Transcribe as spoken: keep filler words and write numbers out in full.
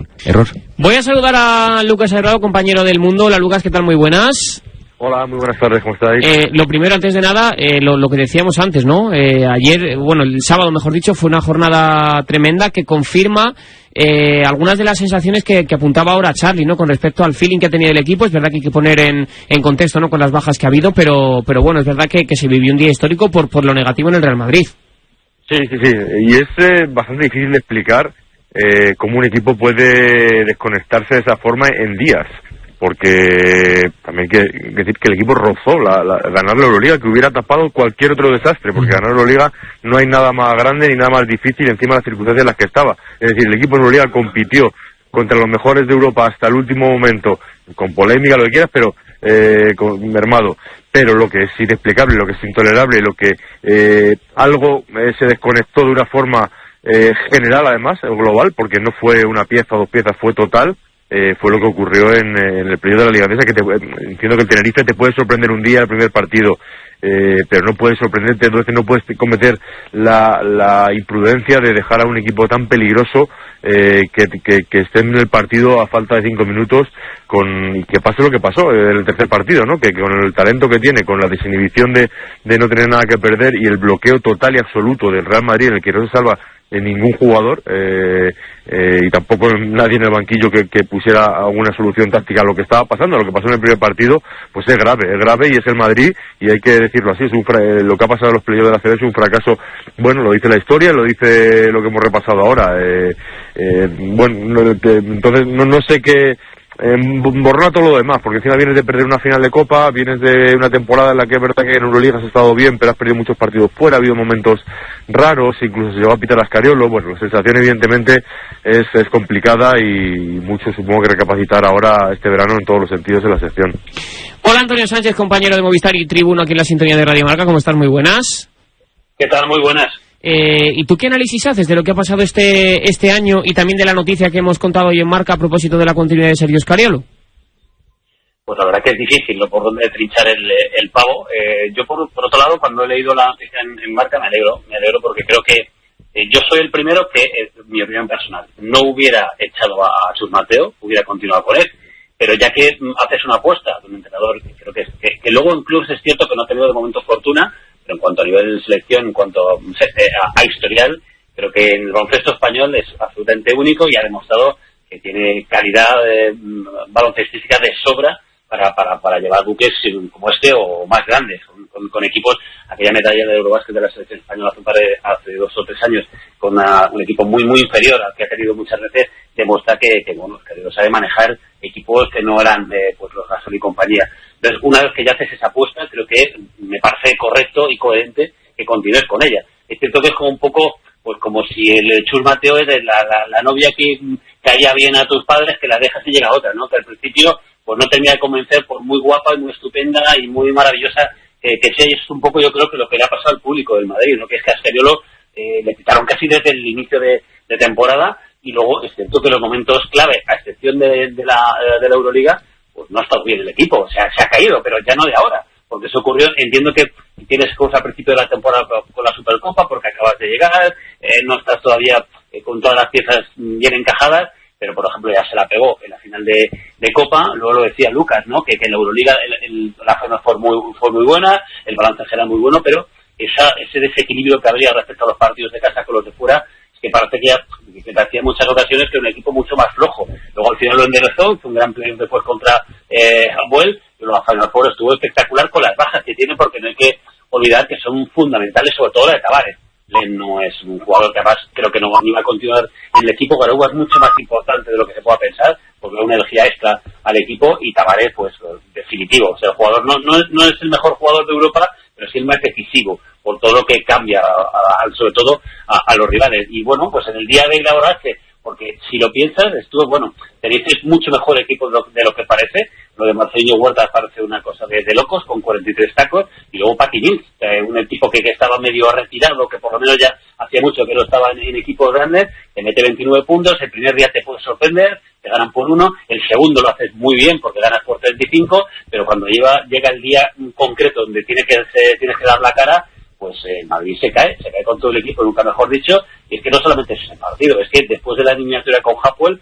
un error. Voy a saludar a Lucas Herrado, compañero del Mundo. Hola Lucas, ¿qué tal? Muy buenas. Hola, muy buenas tardes, ¿cómo estáis? Eh, lo primero, antes de nada, eh, lo, lo que decíamos antes, ¿no? Eh, ayer, bueno, el sábado, mejor dicho, fue una jornada tremenda que confirma eh, algunas de las sensaciones que, que apuntaba ahora Charlie, ¿no? Con respecto al feeling que ha tenido el equipo. Es verdad que hay que poner en, en contexto, ¿no? Con las bajas que ha habido, pero, pero bueno, es verdad que, que se vivió un día histórico por, por lo negativo en el Real Madrid. Sí, sí, sí, y es eh, bastante difícil de explicar eh, cómo un equipo puede desconectarse de esa forma en días. Porque también hay que decir que el equipo rozó la, la, ganar la Euroliga, que hubiera tapado cualquier otro desastre, porque ganar la Euroliga no hay nada más grande ni nada más difícil encima de las circunstancias en las que estaba. Es decir, el equipo en Euroliga compitió contra los mejores de Europa hasta el último momento, con polémica, lo que quieras, pero eh, con, mermado. Pero lo que es inexplicable, lo que es intolerable, lo que eh, algo eh, se desconectó de una forma eh, general, además, global, porque no fue una pieza o dos piezas, fue total. Eh, fue lo que ocurrió en, en el periodo de la Liga Andesa, que te, entiendo que el Tenerife te puede sorprender un día el primer partido, eh, pero no puede sorprenderte, entonces no puedes cometer la, la imprudencia de dejar a un equipo tan peligroso eh, que, que, que esté en el partido a falta de cinco minutos con, y que pase lo que pasó en el tercer partido, ¿no? Que, que con el talento que tiene, con la desinhibición de, de no tener nada que perder y el bloqueo total y absoluto del Real Madrid, en el que no se salva en ningún jugador eh, eh, y tampoco nadie en el banquillo que, que pusiera alguna solución táctica a lo que estaba pasando, a lo que pasó en el primer partido, pues es grave, es grave y es el Madrid, y hay que decirlo así, es un fra eh, lo que ha pasado en los playoffs de la C B es un fracaso, bueno, lo dice la historia, lo dice lo que hemos repasado ahora, eh, eh, bueno, no, te, entonces no, no sé qué Eh, borrona todo lo demás, porque encima vienes de perder una final de Copa, vienes de una temporada en la que es verdad que en Euroliga has estado bien, pero has perdido muchos partidos fuera, ha habido momentos raros, incluso se llegó a pitar Ascariolo. Bueno, la sensación evidentemente es, es complicada y mucho supongo que recapacitar ahora este verano en todos los sentidos de la sección. Hola Antonio Sánchez, compañero de Movistar y Tribuno aquí en la sintonía de Radio Marca, ¿cómo estás? Muy buenas. ¿Qué tal? Muy buenas. Eh, ¿Y tú qué análisis haces de lo que ha pasado este este año y también de la noticia que hemos contado hoy en Marca a propósito de la continuidad de Sergio Scariolo? Pues la verdad que es difícil, ¿no? Por dónde trinchar el, el pavo. Eh, yo, por, por otro lado, cuando he leído la noticia en, en Marca, me alegro, me alegro porque creo que eh, yo soy el primero que, eh, mi opinión personal, no hubiera echado a, a Chus Mateo, hubiera continuado con él. Pero ya que haces una apuesta de un entrenador, que creo que, que, que luego en clubes es cierto que no ha tenido de momento fortuna, pero en cuanto a nivel de selección, en cuanto a, a historial, creo que en el baloncesto español es absolutamente único y ha demostrado que tiene calidad eh, baloncestística de sobra para, para, para llevar buques como este o más grandes, con, con, con equipos. Aquella medalla de Eurobásquet de la selección española hace, un par de, hace dos o tres años, con una, un equipo muy muy inferior al que ha tenido muchas veces, demuestra que, que bueno, que lo sabe manejar equipos que no eran de pues los Gasol y compañía. Entonces, una vez que ya haces esa apuesta, creo que me parece correcto y coherente que continúes con ella. Es cierto que es como un poco, pues como si el Chus Mateo es de la, la, la novia que caía bien a tus padres, que la dejas y llega otra, ¿no? Que al principio pues no termina de convencer, por muy guapa y muy estupenda y muy maravillosa eh, que sea. Y es un poco, yo creo, que lo que le ha pasado al público del Madrid, ¿no? Que es que a Scariolo eh, le quitaron casi desde el inicio de, de temporada, y luego es cierto que los momentos clave, a excepción de, de, la, de la Euroliga, pues no ha estado bien el equipo, o sea, se ha caído, pero ya no de ahora, porque eso ocurrió, entiendo que tienes cosas al principio de la temporada con la Supercopa, porque acabas de llegar, eh, no estás todavía eh, con todas las piezas bien encajadas, pero por ejemplo ya se la pegó en la final de, de Copa, luego lo decía Lucas, ¿no? Que, que en la Euroliga el, el, la forma fue muy, fue muy buena, el balance era muy bueno, pero esa, ese desequilibrio que habría respecto a los partidos de casa con los de fuera, que parece que, ya, que parecía en muchas ocasiones que era un equipo mucho más flojo. Luego al final lo enderezó, hizo un gran playoff después contra eh, Ambuel, y luego a Final Four estuvo espectacular con las bajas que tiene, porque no hay que olvidar que son fundamentales, sobre todo la de Tavares. Len no es un jugador que además creo que no va a continuar en el equipo. Garoua es mucho más importante de lo que se pueda pensar, porque da una energía extra al equipo, y Tavares pues definitivo, o sea, el jugador no, no, es, no es el mejor jugador de Europa, pero sí el más decisivo por todo lo que cambia, a, a, sobre todo a, a los rivales. Y bueno, pues en el día de la verdad que, porque si lo piensas, estuvo, bueno, tenéis mucho mejor equipo de lo, de lo que parece. Lo de Marcelino Huerta parece una cosa de, de locos, con cuarenta y tres tacos, y luego Patty Mills, eh, un tipo que, que estaba medio retirado, que por lo menos ya hacía mucho que no estaba en, en equipos grandes, te mete veintinueve puntos, el primer día te puede sorprender, te ganan por uno, el segundo lo haces muy bien porque ganas por treinta y cinco, pero cuando lleva, llega el día concreto donde tiene que, se, tienes que dar la cara, pues eh, Madrid se cae, se cae con todo el equipo, nunca mejor dicho, y es que no solamente es ese partido, es que después de la eliminatoria con Hapoel,